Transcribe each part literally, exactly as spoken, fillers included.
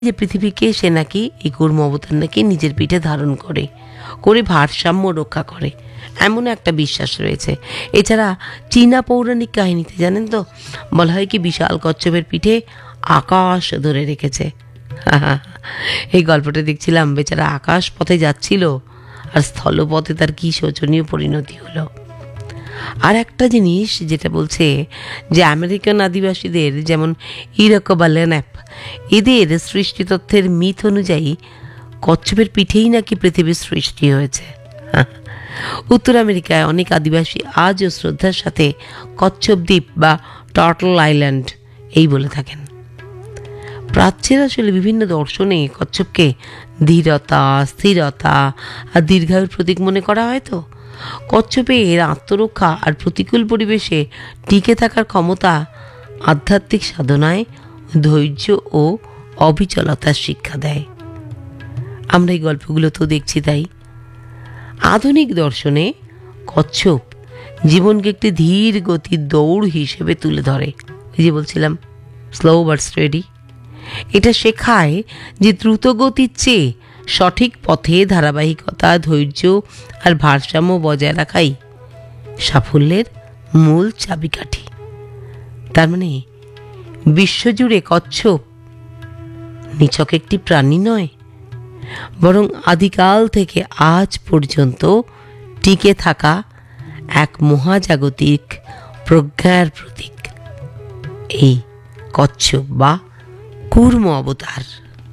যে পৃথিবীকে সে নাকি এই কূর্ম অবতার নাকি নিজের পিঠে ধারণ করে করে ভারসাম্য রক্ষা করে, এমন একটা বিশ্বাস রয়েছে। এছাড়া চীনা পৌরাণিক কাহিনীতে জানেন তো বলা হয় কি বিশাল কচ্ছপের পিঠে আকাশ ধরে রেখেছে। এই গল্পটা দেখছিলাম, বেচারা আকাশ পথে যাচ্ছিল আর স্থলপথে তার কি শোচনীয় পরিণতি হলো। আর একটা জিনিস যেটা বলছে যে আমেরিকান আদিবাসীদের যেমন ইরোকা বা লেন্যাপ, এদের সৃষ্টি তত্ত্বের মিথ অনুযায়ী কচ্ছপের পিঠেই নাকি পৃথিবীর সৃষ্টি হয়েছে। উত্তর আমেরিকায় অনেক আদিবাসী আজও শ্রদ্ধার সাথে কচ্ছপ দ্বীপ বা টার্টল আইল্যান্ড এই বলে থাকেন। প্রাচ্যের আসলে বিভিন্ন দর্শনে কচ্ছপকে ধীরতা, স্থিরতা আর দীর্ঘায়ুর প্রতীক মনে করা হয়। তো কচ্ছপের আত্মরক্ষা আর প্রতিকূল পরিবেশে টিকে থাকার ক্ষমতা আধ্যাত্মিক সাধনায় ধৈর্য ও অবিচলতার শিক্ষা দেয়। আমরা এই গল্পগুলো তো দেখছি। তাই আধুনিক দর্শনে কচ্ছপ জীবনকে একটি ধীর গতির দৌড় হিসেবে তুলে ধরে। এই যে বলছিলাম স্লো বাট স্টেডি, এটা শেখায় যে দ্রুত গতির চেয়ে সঠিক পথে ধারাবাহিকতা, ধৈর্য আর ভারসাম্য বজায় রাখাই সাফল্যের মূল চাবিকাঠি। তার মানে বিশ্বজুড়ে কচ্ছপ নিছক একটি প্রাণী নয়, বরং আদিকাল থেকে আজ পর্যন্ত টিকে থাকা এক মহাজাগতিক প্রজ্ঞার প্রতীক, এই কচ্ছপ বা কূর্ম অবতার।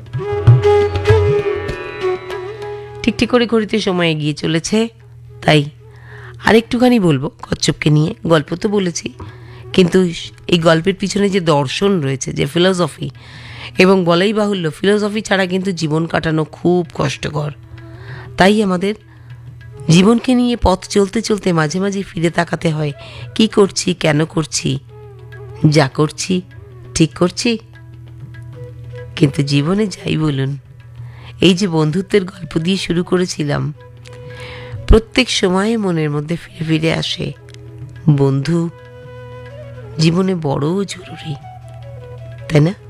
ঠিক ঠিক করে ঘড়িতে সময় এগিয়ে চলেছে, তাই আরেকটুখানি বলবো কচ্ছপকে নিয়ে। গল্প তো বলেছি, কিন্তু এই গল্পের পিছনে যে দর্শন রয়েছে, যে ফিলসফি, এবং বলাই বাহুল্য ফিলসফি ছাড়া কিন্তু জীবন কাটানো খুব কষ্টকর। তাই আমাদের জীবনকে নিয়ে পথ চলতে চলতে মাঝে মাঝে ফিরে তাকাতে হয়, কি করছি, কেন করছি, যা করছি ঠিক করছি। কিন্তু জীবনে যাই বলুন, এই যে বন্ধুত্বের গল্প দিয়ে শুরু করেছিলাম, প্রত্যেক সময়ে মনের মধ্যে ফিরে ফিরে আসে বন্ধু জীবনে বড় জরুরি, তাই না?